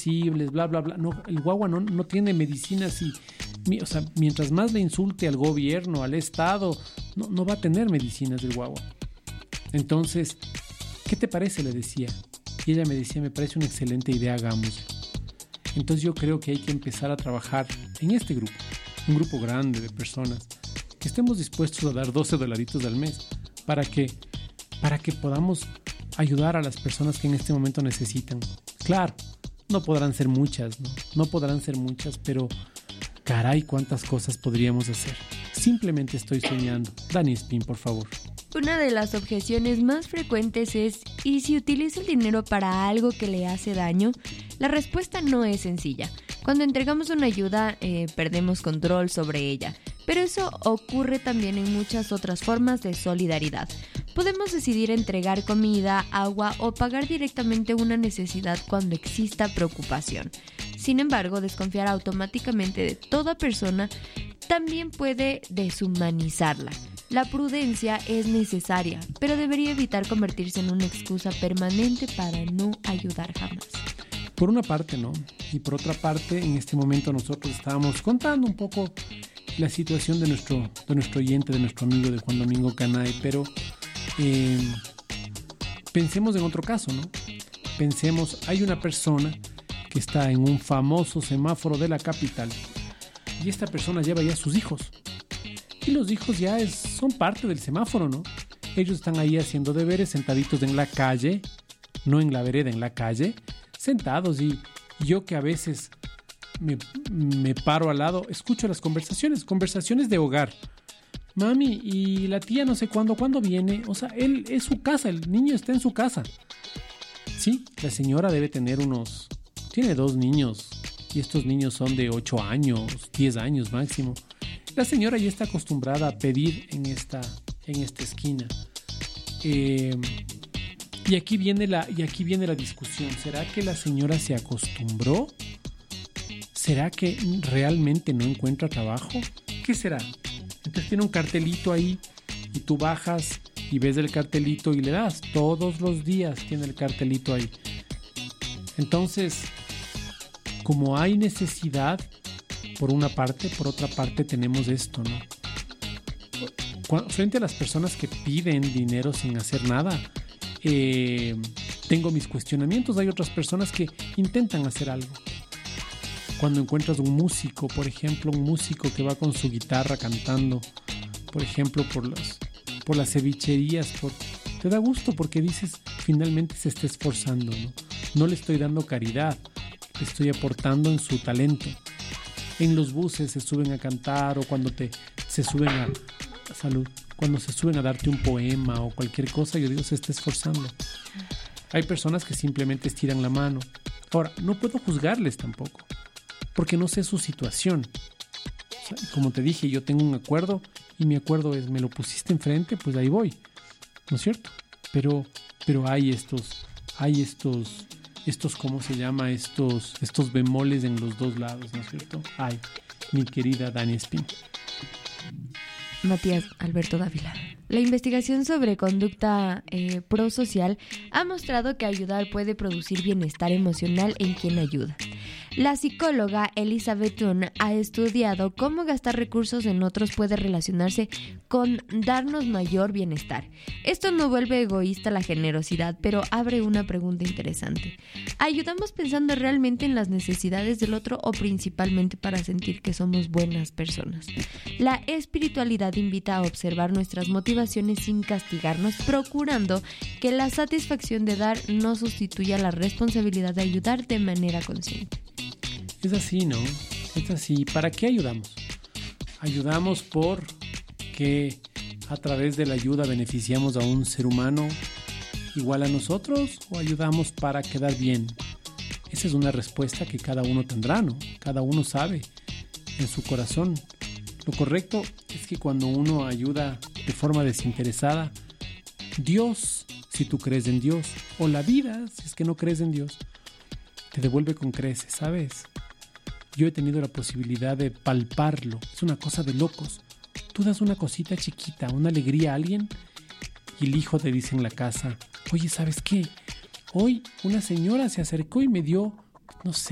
sensibles, bla, bla, bla. No, el guagua no tiene medicinas y, o sea, mientras más le insulte al gobierno, al Estado, no va a tener medicinas del guagua. Entonces, ¿qué te parece?, le decía. Y ella me decía, me parece una excelente idea, hagámoslo. Entonces yo creo que hay que empezar a trabajar en este grupo, un grupo grande de personas, que estemos dispuestos a dar $12 al mes para que podamos ayudar a las personas que en este momento necesitan. Claro, no podrán ser muchas, no podrán ser muchas, pero caray, cuántas cosas podríamos hacer. Simplemente estoy soñando. Dani Espín, por favor. Una de las objeciones más frecuentes es: ¿y si utilizo el dinero para algo que le hace daño? La respuesta no es sencilla. Cuando entregamos una ayuda, perdemos control sobre ella. Pero eso ocurre también en muchas otras formas de solidaridad. Podemos decidir entregar comida, agua o pagar directamente una necesidad cuando exista preocupación. Sin embargo, desconfiar automáticamente de toda persona también puede deshumanizarla. La prudencia es necesaria, pero debería evitar convertirse en una excusa permanente para no ayudar jamás. Por una parte, ¿no? Y por otra parte, en este momento nosotros estábamos contando un poco la situación de nuestro oyente, de nuestro amigo de Juan Domingo Canay, pero pensemos en otro caso, ¿no? Pensemos, hay una persona que está en un famoso semáforo de la capital y esta persona lleva ya a sus hijos. Y los hijos ya son parte del semáforo, ¿no? Ellos están ahí haciendo deberes, sentaditos en la calle, no en la vereda, en la calle, sentados, y yo que a veces me paro al lado, escucho las conversaciones de hogar. Mami, y la tía no sé cuándo viene. O sea, él es su casa, el niño está en su casa. Sí, la señora debe tener tiene 2 niños, y estos niños son de 8 años, 10 años máximo. La señora ya está acostumbrada a pedir en esta esquina. Y aquí viene la discusión. ¿Será que la señora se acostumbró? ¿Será que realmente no encuentra trabajo? ¿Qué será? Entonces tiene un cartelito ahí y tú bajas y ves el cartelito y le das. Todos los días tiene el cartelito ahí. Entonces, como hay necesidad, por una parte, por otra parte tenemos esto, ¿no? Frente a las personas que piden dinero sin hacer nada, tengo mis cuestionamientos. Hay otras personas que intentan hacer algo. Cuando encuentras un músico, por ejemplo, un músico que va con su guitarra cantando, por ejemplo, por las cevicherías, te da gusto porque dices, finalmente se está esforzando, ¿no? No le estoy dando caridad, le estoy aportando en su talento. En los buses se suben a cantar, o cuando se suben cuando se suben a darte un poema o cualquier cosa, yo digo, se está esforzando. Hay personas que simplemente estiran la mano. Ahora, no puedo juzgarles tampoco, porque no sé su situación. O sea, como te dije, yo tengo un acuerdo y mi acuerdo es, me lo pusiste enfrente, pues ahí voy, ¿no es cierto? Pero hay estos, ¿cómo se llama? Estos bemoles en los dos lados, ¿no es cierto? Ay, mi querida Dani Espín. Matías Alberto Dávila. La investigación sobre conducta prosocial ha mostrado que ayudar puede producir bienestar emocional en quien ayuda. La psicóloga Elizabeth Dunn ha estudiado cómo gastar recursos en otros puede relacionarse con darnos mayor bienestar. Esto no vuelve egoísta la generosidad, pero abre una pregunta interesante. ¿Ayudamos pensando realmente en las necesidades del otro o principalmente para sentir que somos buenas personas? La espiritualidad invita a observar nuestras motivaciones sin castigarnos, procurando que la satisfacción de dar no sustituya la responsabilidad de ayudar de manera consciente. Es así, ¿no? Es así. ¿Para qué ayudamos? ¿Ayudamos porque a través de la ayuda beneficiamos a un ser humano igual a nosotros, o ayudamos para quedar bien? Esa es una respuesta que cada uno tendrá, ¿no? Cada uno sabe en su corazón. Lo correcto es que cuando uno ayuda de forma desinteresada, Dios, si tú crees en Dios, o la vida, si es que no crees en Dios, te devuelve con creces, ¿sabes? Yo he tenido la posibilidad de palparlo. Es una cosa de locos. Tú das una cosita chiquita, una alegría a alguien, y el hijo te dice en la casa, oye, ¿sabes qué? Hoy una señora se acercó y me dio, no sé,